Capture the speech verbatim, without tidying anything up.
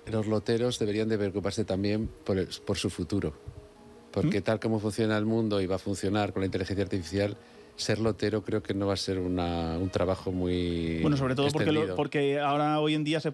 los loteros deberían de preocuparse también por, el, por su futuro. Porque ¿Mm? tal como funciona el mundo y va a funcionar con la inteligencia artificial, ser lotero creo que no va a ser una, un trabajo muy Bueno, sobre todo porque, lo, porque ahora hoy en día se